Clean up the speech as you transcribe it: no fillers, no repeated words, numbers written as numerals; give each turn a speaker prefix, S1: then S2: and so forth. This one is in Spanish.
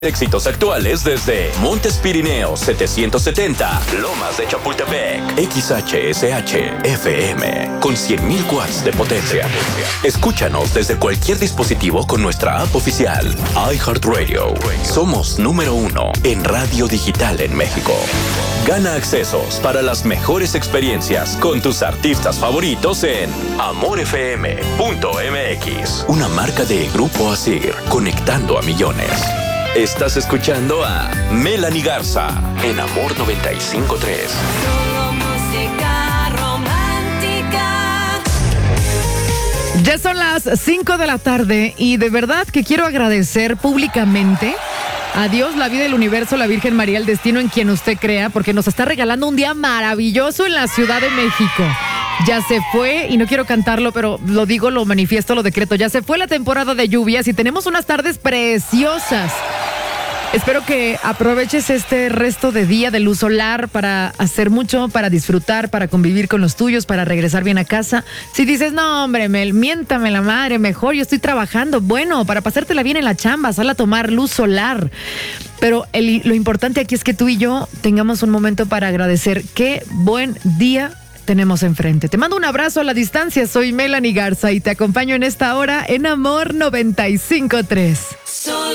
S1: Éxitos actuales desde Montes Pirineos 770, Lomas de Chapultepec, XHSH FM con 100,000 watts de potencia. Escúchanos desde cualquier dispositivo con nuestra app oficial iHeartRadio. Somos número 1 en radio digital en México. Gana accesos para las mejores experiencias con tus artistas favoritos en amorfm.mx, una marca de Grupo Asir, conectando a millones. Estás escuchando a Melanie Garza en Amor 95.3.
S2: Solo música romántica.
S3: Ya son las 5 de la tarde y de verdad que quiero agradecer públicamente a Dios, la vida, el universo, la Virgen María, el destino en quien usted crea, porque nos está regalando un día maravilloso en la Ciudad de México. Ya se fue, y no quiero cantarlo, pero lo digo, lo manifiesto, lo decreto. Ya se fue la temporada de lluvias y tenemos unas tardes preciosas. Espero que aproveches este resto de día de luz solar para hacer mucho, para disfrutar, para convivir con los tuyos, para regresar bien a casa. Si dices, no, hombre, Mel, miéntame la madre, mejor yo estoy trabajando. Bueno, para pasártela bien en la chamba, sal a tomar luz solar. Pero lo importante aquí es que tú y yo tengamos un momento para agradecer. Qué buen día tenemos enfrente. Te mando un abrazo a la distancia. Soy Melanie Garza y te acompaño en esta hora en Amor 95.3.